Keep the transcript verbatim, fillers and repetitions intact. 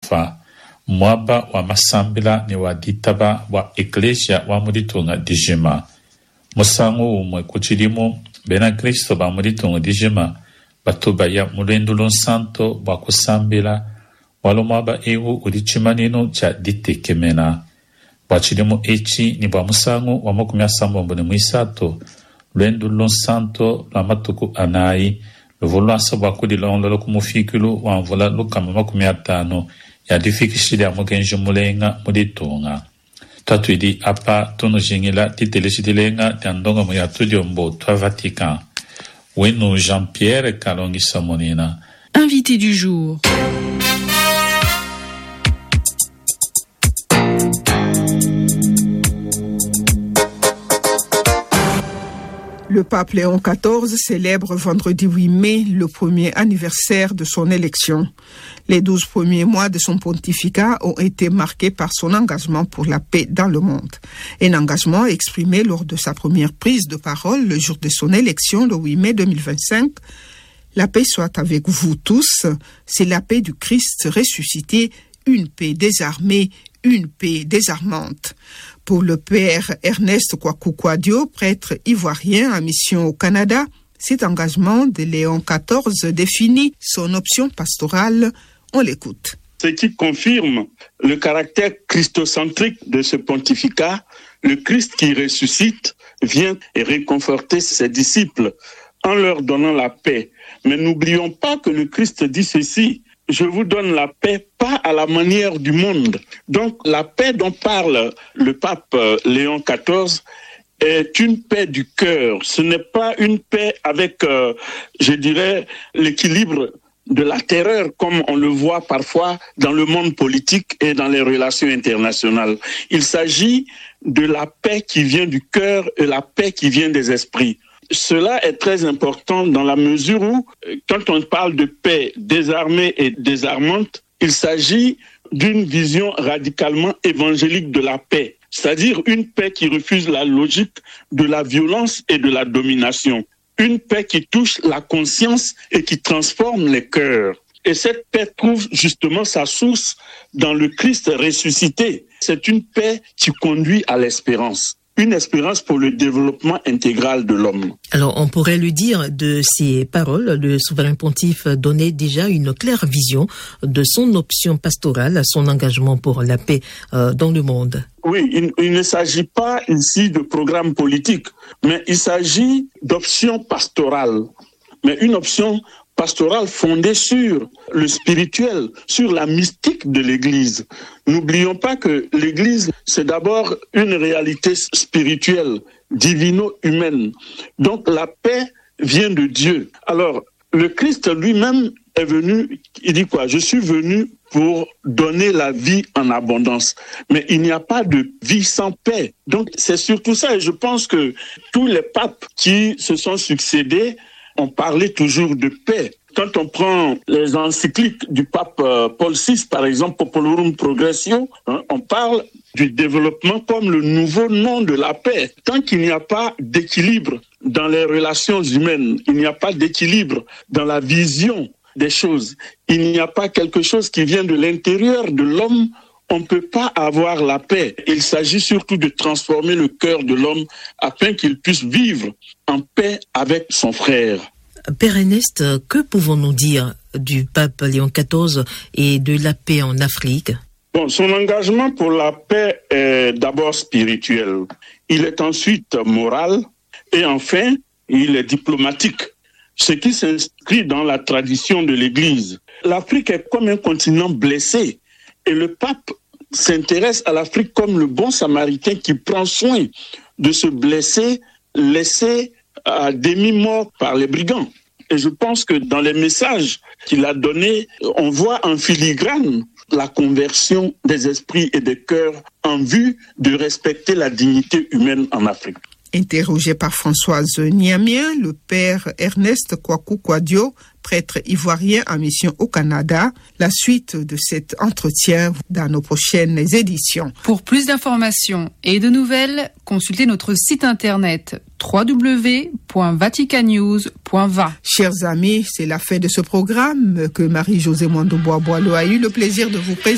fa mwaba wa masambila ni wa ditaba wa eklesia wa mulitunga dijima musango umwe kuchilimu bena Kristo ba mulitunga dijima batuba ya mulendulon santo wa kusambila walo mwaba ewu ulichimanino cha ditekemena wachilimu echi ni wa musango wa mokumia sambo mbune mwisato lendulon santo la matuku anai luvulwa sabwa kudi lonlo kumufikulu wa mvula lukama mokumia tano ya difikishili ya mugenji mulenga muditunga. Tatu idi apa tunu jingila titelesidilenga tiandonga mu ya tudiombo twa Vatican. Wenu Jean-Pierre Kalongi Samonina. Invité du jour. Le pape Léon quatorze célèbre vendredi huit mai le premier anniversaire de son élection. Les douze premiers mois de son pontificat ont été marqués par son engagement pour la paix dans le monde. Un engagement exprimé lors de sa première prise de parole le jour de son élection, le huit mai deux mille vingt-cinq. La paix soit avec vous tous, c'est la paix du Christ ressuscité, une paix désarmée, une paix désarmante. Pour le père Ernest Kwaku Kwadio, prêtre ivoirien en mission au Canada, cet engagement de Léon quatorze définit son option pastorale. On l'écoute. Ce qui confirme le caractère christocentrique de ce pontificat, le Christ qui ressuscite vient et réconforter ses disciples en leur donnant la paix. Mais n'oublions pas que le Christ dit ceci: je vous donne la paix, pas à la manière du monde. Donc la paix dont parle le pape Léon quatorze est une paix du cœur. Ce n'est pas une paix avec, euh, je dirais, l'équilibre de la terreur comme on le voit parfois dans le monde politique et dans les relations internationales. Il s'agit de la paix qui vient du cœur et la paix qui vient des esprits. Cela est très important dans la mesure où, quand on parle de paix désarmée et désarmante, il s'agit d'une vision radicalement évangélique de la paix, c'est-à-dire une paix qui refuse la logique de la violence et de la domination, une paix qui touche la conscience et qui transforme les cœurs. Et cette paix trouve justement sa source dans le Christ ressuscité. C'est une paix qui conduit à l'espérance. Une espérance pour le développement intégral de l'homme. Alors, on pourrait lui dire de ces paroles, le souverain pontife donnait déjà une claire vision de son option pastorale, son engagement pour la paix euh, dans le monde. Oui, il, il ne s'agit pas ici de programme politique, mais il s'agit d'option pastorale. Mais une option pastorale fondée sur le spirituel, sur la mystique de l'Église. N'oublions pas que l'Église, c'est d'abord une réalité spirituelle, divino-humaine. Donc la paix vient de Dieu. Alors, le Christ lui-même est venu, il dit quoi? Je suis venu pour donner la vie en abondance. Mais il n'y a pas de vie sans paix. Donc c'est surtout ça. Et je pense que tous les papes qui se sont succédés on parlait toujours de paix. Quand on prend les encycliques du pape Paul six, par exemple, Populorum Progressio, hein, on parle du développement comme le nouveau nom de la paix. Tant qu'il n'y a pas d'équilibre dans les relations humaines, il n'y a pas d'équilibre dans la vision des choses, il n'y a pas quelque chose qui vient de l'intérieur de l'homme, on ne peut pas avoir la paix. Il s'agit surtout de transformer le cœur de l'homme afin qu'il puisse vivre en paix avec son frère. Père Ernest, que pouvons-nous dire du pape Léon quatorze et de la paix en Afrique? Bon, son engagement pour la paix est d'abord spirituel. Il est ensuite moral et enfin, il est diplomatique, ce qui s'inscrit dans la tradition de l'Église. L'Afrique est comme un continent blessé et le pape s'intéresse à l'Afrique comme le bon samaritain qui prend soin de ce blessé laissé à demi-mort par les brigands. Et je pense que dans les messages qu'il a donnés, on voit en filigrane la conversion des esprits et des cœurs en vue de respecter la dignité humaine en Afrique. Interrogé par Françoise Niamien, le père Ernest Kwaku Kwadio, prêtre ivoirien en mission au Canada, la suite de cet entretien dans nos prochaines éditions. Pour plus d'informations et de nouvelles, consultez notre site internet w w w point vatican news point v a. Chers amis, c'est la fin de ce programme que Marie-Josée Mwando Bois-Boileau a eu le plaisir de vous présenter.